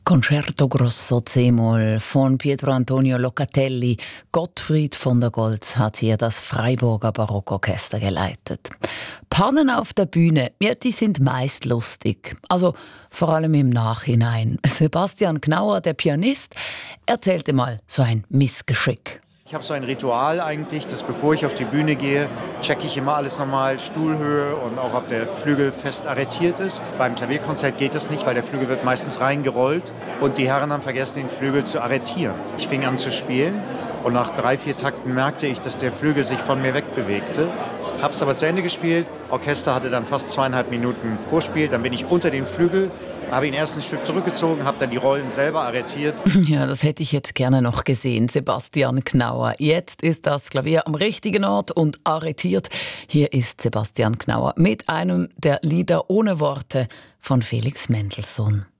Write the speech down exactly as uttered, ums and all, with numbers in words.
Concerto Grosso C-Moll von Pietro Antonio Locatelli. Gottfried von der Goltz hat hier das Freiburger Barockorchester geleitet. Pannen auf der Bühne, ja, die sind meist lustig. Also vor allem im Nachhinein. Sebastian Gnauer, der Pianist, erzählte mal so ein Missgeschick. Ich habe so ein Ritual eigentlich, dass bevor ich auf die Bühne gehe, checke ich immer alles nochmal, Stuhlhöhe und auch ob der Flügel fest arretiert ist. Beim Klavierkonzert geht das nicht, weil der Flügel wird meistens reingerollt und die Herren haben vergessen, den Flügel zu arretieren. Ich fing an zu spielen und nach drei, vier Takten merkte ich, dass der Flügel sich von mir wegbewegte. Hab's aber zu Ende gespielt, Orchester hatte dann fast zweieinhalb Minuten Vorspiel, dann bin ich unter den Flügel, habe ihn erst ein Stück zurückgezogen, habe dann die Rollen selber arretiert. Ja, das hätte ich jetzt gerne noch gesehen, Sebastian Gnauer. Jetzt ist das Klavier am richtigen Ort und arretiert. Hier ist Sebastian Gnauer mit einem der Lieder ohne Worte von Felix Mendelssohn.